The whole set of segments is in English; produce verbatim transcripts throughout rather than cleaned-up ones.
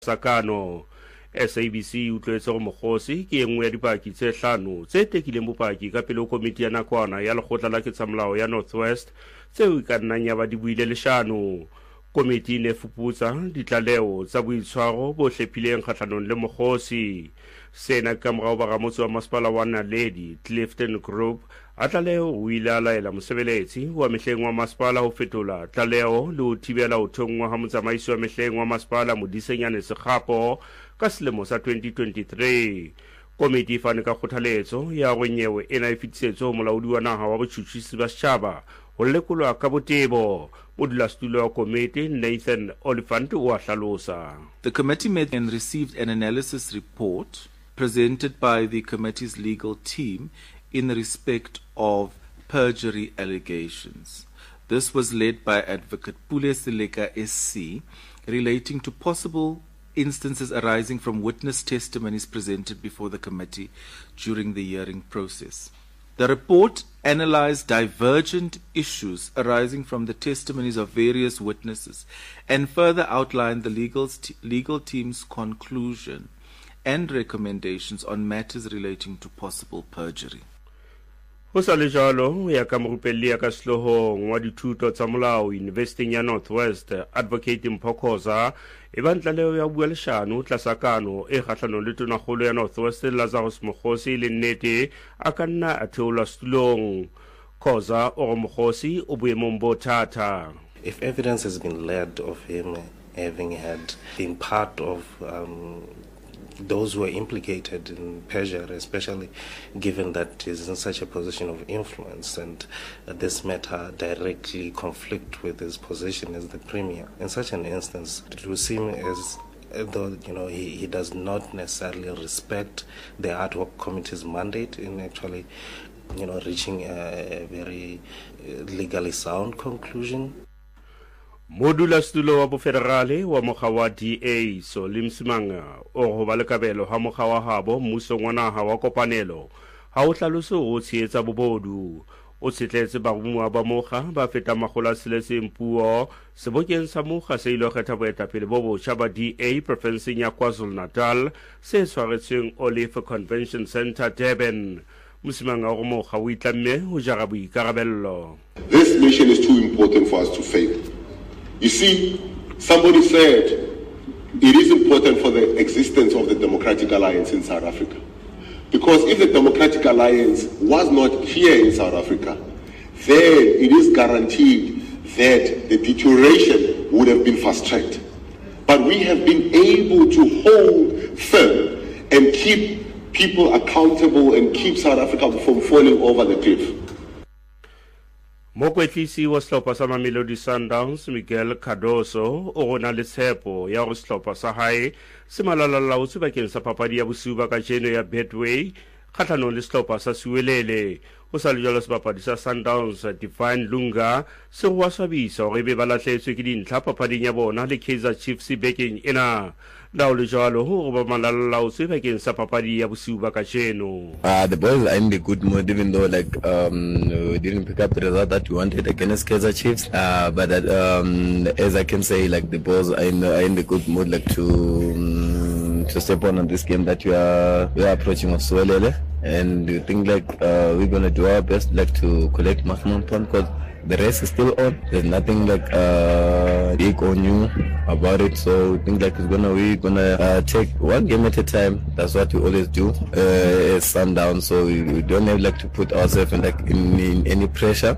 Sakano S A B C utlwetse go Mokgosi ke engwe ya dipaki tse hlano tse tekileng bopaki ka pele komiti ya nakwana ya lekgotla la ketsamolao ya Northwest tseo e ka nnang ya ba di buile leshano. Komiti ne fuputsa ditlaleo tsa boitshwaro bo hlephileng kgatlhanong le Mokgosi. Sena ka morao ba ramotse wa masepala wa Naledi Clifton Group a tlaleo o ile a laela mosebeletsi wa mehleng wa masepala ho fetola tlaleo le ho thibela ho thongwa ha motsamaisi wa mehleng wa masepala Modisenyane Sekgapo ka selemo sa twenty twenty-three. Komiti fane ka kgothaletso ya go nyewe ena e fetisetso ho molaodi wa naha wa botjhutjhisi ba setjhaba ho lekolwa ka botebo. Modulasetulo wa komiti Nathan Oliphant o a hlalosa. The committee made and received an analysis report presented by the committee's legal team in respect of perjury allegations. This was led by Advocate Pule Seleka S C, relating to possible instances arising from witness testimonies presented before the committee during the hearing process. The report analyzed divergent issues arising from the testimonies of various witnesses and further outlined the legal, st- legal team's conclusion and recommendations on matters relating to possible perjury. Ho sa le jalo ya ka morupelli ya ka sehlohong wa dithuto tsa molao University ya Northwest Advocate Mphokoza e ba ntlaleo ya bua leshano tlasakano e kgatlhanong le tonakgolo ya Northwest Lazarus Mokgosi le nnete a ka nna a theola setulong. Khoza o re Mokgosi o boemong bo thata. If evidence has been led of him having had been part of um, those who are implicated in perjury, especially given that he's in such a position of influence and uh, this matter directly conflict with his position as the premier. In such an instance, it will seem as though you know he, he does not necessarily respect the ad hoc committee's mandate in actually you know reaching a very legally sound conclusion. Modulasetulo wa bofederale wa mokga wa D A Solly Msimanga o go ba le kabelo ha mokga wa habo mmusong wa naha wa kopanelo ha o hlalose go tsheetsa bobodu. O tshetletse barumuwa ba mokga ba feta makgola seleseng puo sebokeng sa mokga se ile kgetha boetapele bo botjha ba D A profenseng ya KwaZulu-Natal se tshwaretsweng Olive Convention Centre Durban. Msimanga o mokga o itlamme ho jara boikarabello. This mission is too important for us to fail. You see, somebody said it is important for the existence of the Democratic Alliance in South Africa. Because if the Democratic Alliance was not here in South Africa, then it is guaranteed that the deterioration would have been fast-tracked. But we have been able to hold firm and keep people accountable and keep South Africa from falling over the cliff. Mokwetlisi wa sehlopha sa Mamelodi Sundowns Miguel Cardoso o gona le tshepo ya go sehlopha sa hae se malalalaotswe bakeng sa papadi ya bosiu ba kajeno ya Betway kgatlhanong le sehlopha sa Siwelele. O sa le jalo sebapadi sa Sundowns Divine Lunga se go wa swabisa gore be ba latlhetswe ke dintlha papading ya bona le Kaizer Chiefs bekeng ena. Now le jalo ho ba malalalaotswe bakeng sa papadi ya bosiu ba kajeno. Uh, the boys are in the good mood, even though like um, we didn't pick up the result that we wanted against Kaizer Chiefs. Uh, but that, um, as I can say, like the boys are in, are in the good mood, like to um, to step on on this game that we are we are approaching of Siwelele, and we think like uh, we're gonna do our best, like to collect maximum points because the race is still on. There's nothing like uh, big or new about it, so we think like it's gonna we're gonna uh, take one game at a time. That's what we always do uh, as Sundown. So we, we don't have like to put ourselves in like in, in any pressure.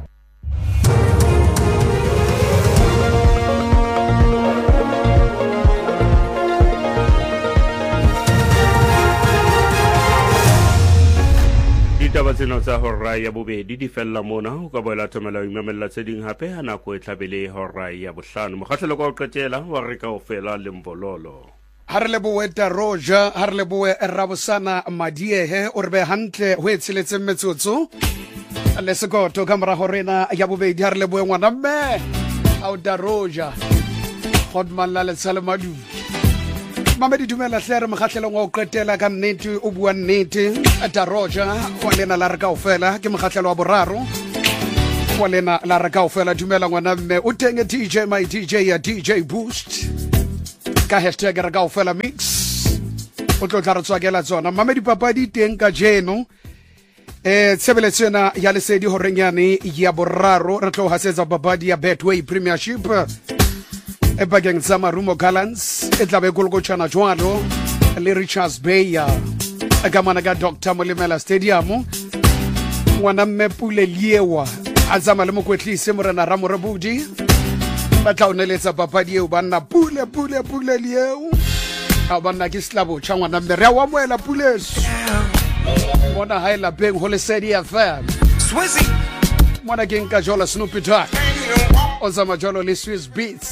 Ditaba tsena tsa hora ya bobedi di fella mona o ka boela thomela o imamela tse ding hape ha nako e tlhabele hora ya bohlano mokgahlelo ka o qetela wa re ka o fela le mbololo. Ha re leboe Roja, ha re leboe Rabosana Madiehe o re be hantle ho etseletse metsotso le sekoto ka mora horena ya bobedi. Ha re leboe ngwana mme au Roja Hodman la le Salamadu Mamedi dumela hlere mokgahlelong wa o qetela ka nnete o bua nnete Roja wa lena la re ka o fela ke mokgahlelo wa boraro wa lena la re ka o fela dumela ngwana mme o tenge D J my D J ya D J Boost ka hashtag re ka o fela mix o tlo tla re tswakela tsona mamedi papadi teng ka jeno eh tshebeletso ena ya lesedi horenyane ya boraro re tlo hasetsa papadi ya Betway Premiership e bakeng tsa Marumo Gallants e tla be golgotshana jwalo le Richards Bay ya ka mana ka Doctor Molemela Stadium ngwana mme Pule Liewa a tsama le mokwetlise morena Ramorebudi ba tla oneletsa papadi eo banna Pule Pule Pule Liewa a banna ke slabo tsa ngwana mme re wa moela Puleso mona ha ela beng ho Lesedi F M Swizzy mona ke nka jola Snoopy Dogg o tsama jolo le Swiss Beats